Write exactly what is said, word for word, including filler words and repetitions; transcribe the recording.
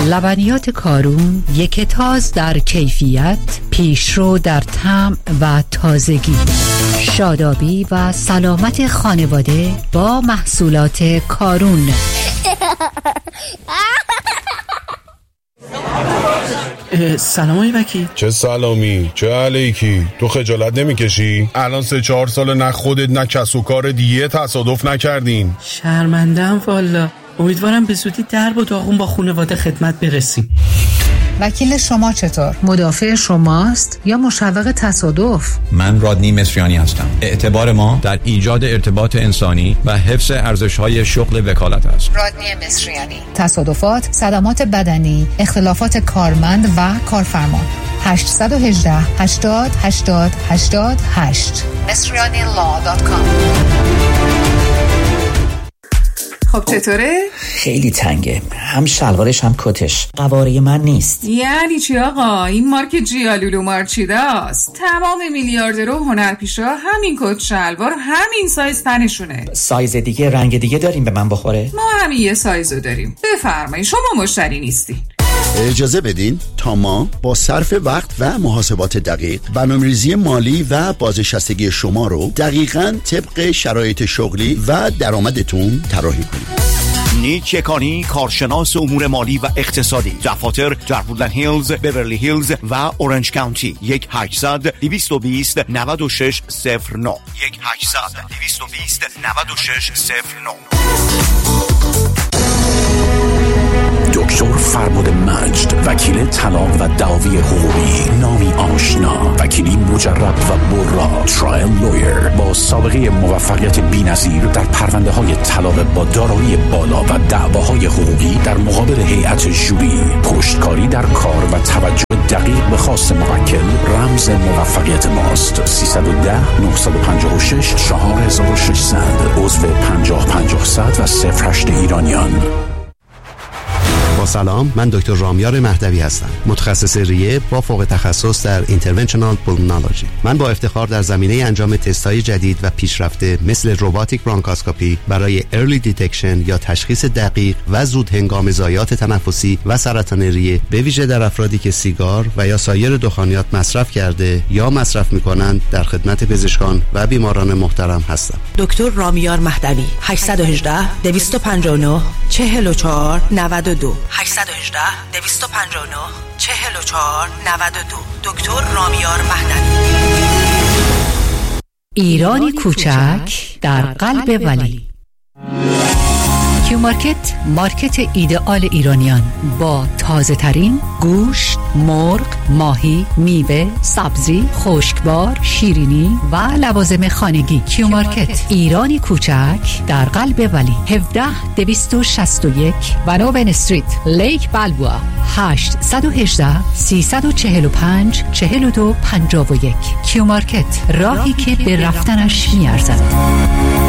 لبنیات کارون، یک تاز در کیفیت، پیشرو در طعم و تازگی. شادابی و سلامت خانواده با محصولات کارون. سلام آقای وکیل. چه سلامی، چه علیکی؟ تو خجالت نمیکشی؟ الان سه چهار سال نه خودت نه کس و کار دیگه تصادف نکردین. شرمندم والا. امیدوارم به زودی درب و داغون با خانواده خدمت برسیم. وکیل شما چطور؟ مدافع شماست یا مشوق تصادف؟ من رادنی مصریانی هستم. اعتبار ما در ایجاد ارتباط انسانی و حفظ ارزش‌های شغل وکالت است. رادنی مصریانی. تصادفات، صدمات بدنی، اختلافات کارمند و کارفرما. هشت یک هشت هشتاد هشتاد هشتاد هشت مصریانی لا دات کام. خب چطوره؟ خیلی تنگه، هم شلوارش هم کتش قواره من نیست. یعنی چی آقا؟ این مارک جیالولو مارچیداست. تمام میلیاردرها و هنرپیشا همین کت شلوار همین سایز تنشونه. سایز دیگه رنگ دیگه داریم به من بخوره؟ ما همین یه سایزو داریم. بفرمایید، شما مشتری نیستی. اجازه بدین تا ما با صرف وقت و محاسبات دقیق برنامه‌ریزی مالی و بازنشستگی شما رو دقیقاً طبق شرایط شغلی و درآمدتون طراحی کنیم. نیک یکانی، کارشناس امور مالی و اقتصادی. دفاتر در وودلند هیلز، بیورلی هیلز و اورنج کانتی. یک هشتصد دویست و بیست نود و شش صفر نه یک هشتصد دویست و بیست نود و شش صفر نه. دکتر فرمود مجد، وکیل طلاق و دعاوی حقوقی، نامی آشنا، وکیلی مجرب و برا، ترایل لویر با سابقه موفقیت بی‌نظیر در پرونده های طلاق با دارایی بالا و دعواهای حقوقی در مقابل هیئت ژوری، پشتکاری در کار و توجه دقیق به خواست موکل رمز موفقیت ماست. سیصد و ده نهصد و پنجاه و شش چهار هزار و ششصد عضو پنجاه پنجاه صد و صفر هشت ایرانیان. با سلام، من دکتر رامیار مهدوی هستم، متخصص ریه با فوق تخصص در اینترونشنال پولمونولوژی. من با افتخار در زمینه انجام تست‌های جدید و پیشرفته مثل روباتیک برانکاسکوپی برای ارلی دیتکشن یا تشخیص دقیق و زود هنگام ضایعات تنفسی و سرطان ریه، به ویژه در افرادی که سیگار و یا سایر دخانیات مصرف کرده یا مصرف می‌کنند، در خدمت پزشکان و بیماران محترم هستم. دکتر رامیار مهدوی. هشت یک هشت دویست و پنجاه و نه چهل و چهار نود و دو هشت یک هشت دویست و پنجاه و نه چهل و چهار نود و دو. دکتر رامیار مهدوی. ایرانی کوچک در قلب ولی. کیو مارکت، مارکت ایدئال ایرانیان با تازه ترین گوشت، مرغ، ماهی، میوه، سبزی، خشکبار، شیرینی و لوازم خانگی. کیو مارکت، ایرانی کوچک در قلب ولی. هفده دویست و شصت و یک ونوون استریت، لیک بلبوا. هشت یک هشت سیصد و چهل و پنج چهل و دو پنجاه و یک. کیو مارکت، راهی که به رفتنش میارزد.